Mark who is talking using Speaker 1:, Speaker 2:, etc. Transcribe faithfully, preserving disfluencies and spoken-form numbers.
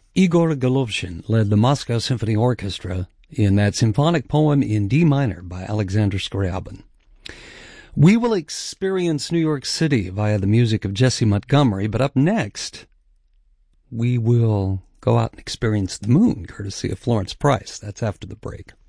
Speaker 1: Igor Golovshin led the Moscow Symphony Orchestra in that symphonic poem in D minor by Alexander Scriabin. We will experience New York City via the music of Jesse Montgomery, but up next, we will go out and experience the moon, courtesy of Florence Price. That's after the break.